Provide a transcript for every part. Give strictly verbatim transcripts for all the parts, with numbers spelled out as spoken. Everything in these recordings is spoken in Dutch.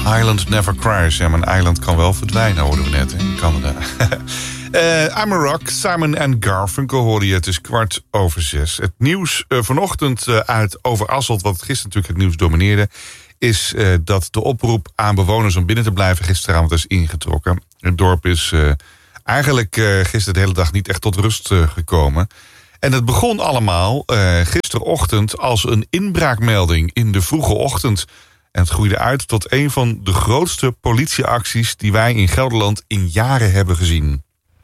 Island never cries. Ja, maar een eiland kan wel verdwijnen, hoorden we net in Canada. uh, I'm a Rock, Simon en Garfunkel hoorde je. Het is kwart over zes. Het nieuws uh, vanochtend uh, uit Overasselt, wat gisteren natuurlijk het nieuws domineerde, is uh, dat de oproep aan bewoners om binnen te blijven gisteravond is ingetrokken. Het dorp is uh, eigenlijk uh, gisteren de hele dag niet echt tot rust uh, gekomen. En het begon allemaal uh, gisterochtend als een inbraakmelding in de vroege ochtend. En het groeide uit tot een van de grootste politieacties die wij in Gelderland in jaren hebben gezien.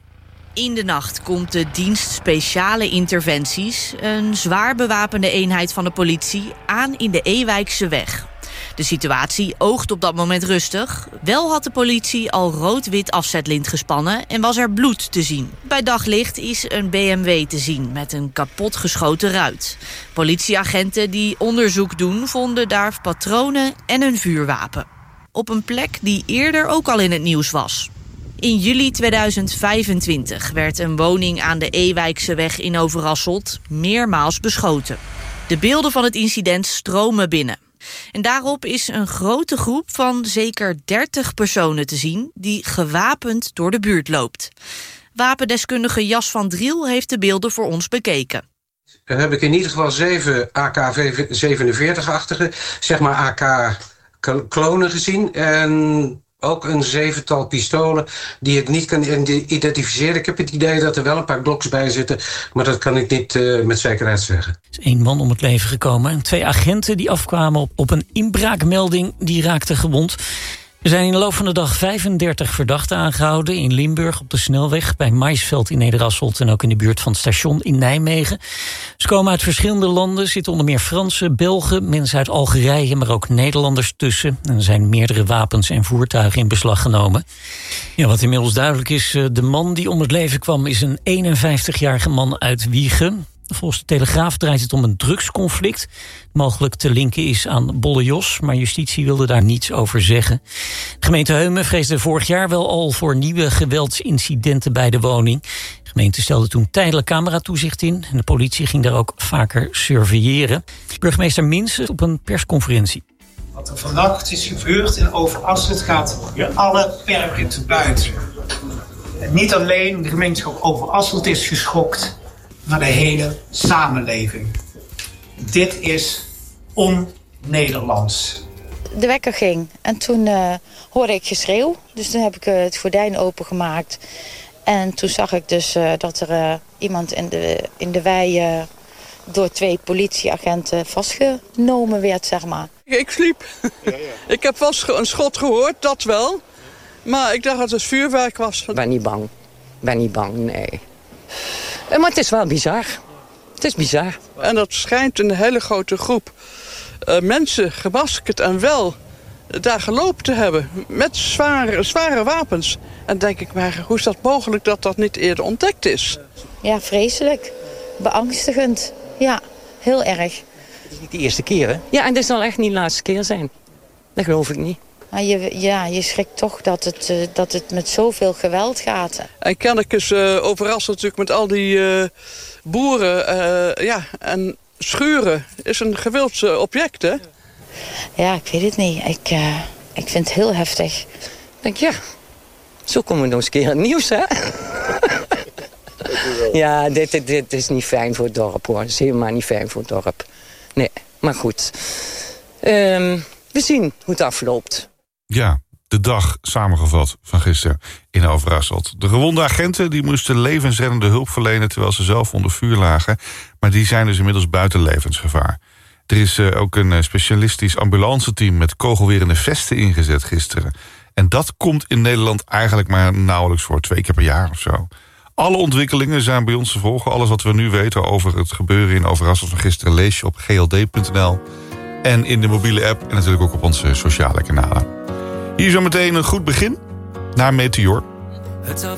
In de nacht komt de dienst speciale interventies, een zwaar bewapende eenheid van de politie, aan in de Ewijkse weg. De situatie oogt op dat moment rustig. Wel had de politie al rood-wit afzetlint gespannen en was er bloed te zien. Bij daglicht is een B M W te zien met een kapotgeschoten ruit. Politieagenten die onderzoek doen vonden daar patronen en een vuurwapen. Op een plek die eerder ook al in het nieuws was. In juli tweeduizend vijfentwintig werd een woning aan de Ewijkse weg in Overasselt meermaals beschoten. De beelden van het incident stromen binnen. En daarop is een grote groep van zeker dertig personen te zien die gewapend door de buurt loopt. Wapendeskundige Jas van Driel heeft de beelden voor ons bekeken. Dan heb ik in ieder geval zeven A K zevenenveertig-achtige, zeg maar A K-klonen gezien. En ook een zevental pistolen die ik niet kan identificeren. Ik heb het idee dat er wel een paar Glocks bij zitten, maar dat kan ik niet uh, met zekerheid zeggen. Er is één man om het leven gekomen. Twee agenten die afkwamen op, op een inbraakmelding, die raakten gewond. Er zijn in de loop van de dag vijfendertig verdachten aangehouden in Limburg op de snelweg, bij Maisveld in Nederasselt en ook in de buurt van het station in Nijmegen. Ze komen uit verschillende landen, zitten onder meer Fransen, Belgen, mensen uit Algerije, maar ook Nederlanders tussen. En er zijn meerdere wapens en voertuigen in beslag genomen. Ja, wat inmiddels duidelijk is, de man die om het leven kwam is een eenenvijftigjarige man uit Wijchen. Volgens de Telegraaf draait het om een drugsconflict. Mogelijk te linken is aan Bolle Jos, maar justitie wilde daar niets over zeggen. De gemeente Heumen vreesde vorig jaar wel al voor nieuwe geweldsincidenten bij de woning. De gemeente stelde toen tijdelijk cameratoezicht in en de politie ging daar ook vaker surveilleren. Burgemeester Minsen op een persconferentie. Wat er vannacht is gebeurd in Overasselt gaat alle perken te buiten. En niet alleen de gemeenschap Overasselt is geschokt, maar de hele samenleving. Dit is on-Nederlands. De wekker ging en toen uh, hoorde ik geschreeuw. Dus toen heb ik uh, het gordijn opengemaakt. En toen zag ik dus uh, dat er uh, iemand in de, in de wei uh, door twee politieagenten vastgenomen werd, zeg maar. Ik sliep. Ja, ja. Ik heb wel een schot gehoord, dat wel. Maar ik dacht dat het vuurwerk was. Ik ben niet bang. Ik ben niet bang, nee. Maar het is wel bizar. Het is bizar. En dat schijnt een hele grote groep uh, mensen, gemaskerd en wel, daar gelopen te hebben. Met zware, zware wapens. En denk ik, maar hoe is dat mogelijk dat dat niet eerder ontdekt is? Ja, vreselijk. Beangstigend. Ja, heel erg. Het is niet de eerste keer, hè? Ja, en dit zal echt niet de laatste keer zijn. Dat geloof ik niet. Maar je, ja, je schrikt toch dat het, uh, dat het met zoveel geweld gaat. En kennelijk is uh, Overasselt natuurlijk met al die uh, boeren uh, ja, en schuren is een gewild uh, object, hè? Ja, ik weet het niet. Ik, uh, ik vind het heel heftig. Ik denk, ja, zo komen we nog eens een keer in het nieuws, hè? Ja, dit, dit, dit is niet fijn voor het dorp, hoor. Het is helemaal niet fijn voor het dorp. Nee, maar goed. Um, we zien hoe het afloopt. Ja, de dag samengevat van gisteren in Overasselt. De gewonde agenten die moesten levensreddende hulp verlenen terwijl ze zelf onder vuur lagen. Maar die zijn dus inmiddels buiten levensgevaar. Er is uh, ook een uh, specialistisch ambulanceteam met kogelwerende vesten ingezet gisteren. En dat komt in Nederland eigenlijk maar nauwelijks voor, twee keer per jaar of zo. Alle ontwikkelingen zijn bij ons te volgen. Alles wat we nu weten over het gebeuren in Overasselt van gisteren lees je op g l d punt n l. En in de mobiele app en natuurlijk ook op onze sociale kanalen. Hier zo meteen een goed begin naar Meteor.